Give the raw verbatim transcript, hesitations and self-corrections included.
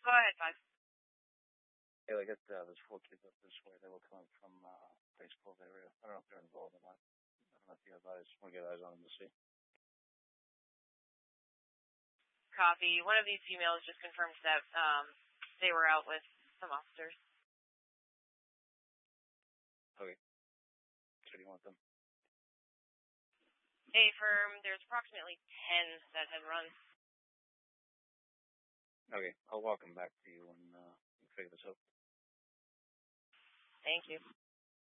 Go ahead, five. Hey, I got uh, there's four kids up this way. They were coming from uh, baseball area. I don't know if they're involved or not. I don't know if you have eyes. Want to get eyes on them to see. Copy. One of these females just confirmed that um, they were out with some officers. Okay. So do you want them? A firm, there's approximately ten that have run. Okay, I'll walk them back to you when uh, you figure this out. Thank you.